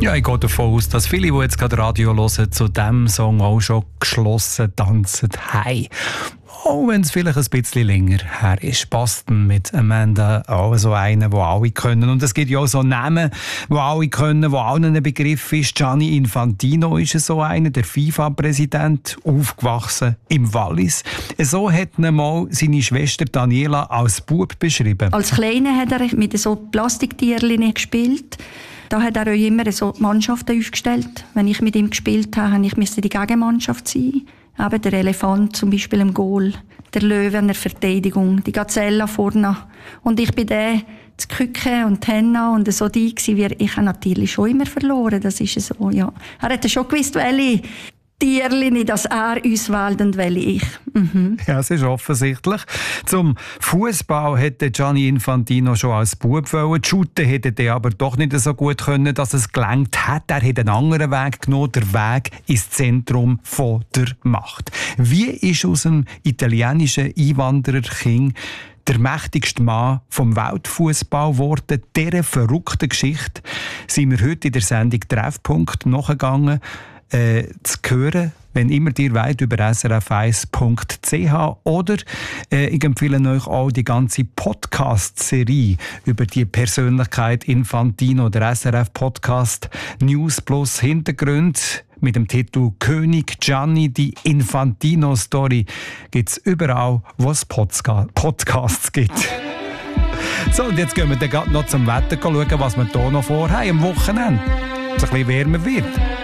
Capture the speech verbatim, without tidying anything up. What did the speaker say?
Ja, ich gehe davon aus, dass viele, die jetzt gerade Radio hören, zu diesem Song auch schon geschlossen tanzen haben. Auch wenn es vielleicht ein bisschen länger her ist. Boston mit Amanda, auch so einen, den alle können. Und es gibt ja auch so Namen, die alle können, die allen ein Begriff ist. Gianni Infantino ist so einer, der FIFA-Präsident, aufgewachsen im Wallis. So hat ihn mal seine Schwester Daniela als Bub beschrieben. Als Kleiner hat er mit so Plastiktierchen gespielt. Da hat er auch immer so Mannschaften aufgestellt. Wenn ich mit ihm gespielt habe, musste ich die Gegenmannschaft sein. Eben der Elefant zum Beispiel im Goal, der Löwe in der Verteidigung, die Gazelle vorne. Und ich bin der, das Küken und die Henna und so die gewesen. Ich habe natürlich schon immer verloren, das ist so, ja. Er hat schon gewusst, welche Tierchen, dass er uns wählt und welche ich. Mhm. Ja, es ist offensichtlich. Zum Fußball hätte Gianni Infantino schon als Bub wollen. Shooten hätte er aber doch nicht so gut können, dass es gelangt hat. Er hat einen anderen Weg genommen, der Weg ins Zentrum von der Macht. Wie ist aus dem italienischen Einwandererkind der mächtigste Mann vom Weltfußball geworden? Dieser verrückten Geschichte sind wir heute in der Sendung Treffpunkt nachgegangen. Äh, zu hören, wenn immer ihr wollt, über s r f eins punkt c h oder äh, ich empfehle euch auch die ganze Podcast-Serie über die Persönlichkeit Infantino, der S R F-Podcast News plus Hintergrund mit dem Titel König Gianni, die Infantino-Story gibt es überall, wo es Podca- Podcasts gibt. So, und jetzt gehen wir dann noch zum Wetter schauen, was wir hier noch vorhaben am Wochenende. Es ein bisschen wärmer wird.